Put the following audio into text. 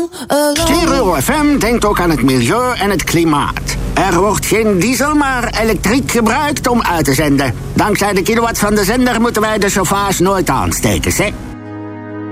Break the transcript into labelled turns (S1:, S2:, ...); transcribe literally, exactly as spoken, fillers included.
S1: all alone.
S2: Stereo F M denkt ook aan het milieu en het klimaat. Er wordt geen diesel, maar elektriek gebruikt om uit te zenden. Dankzij de kilowatt van de zender moeten wij de chauffage nooit aansteken, hè?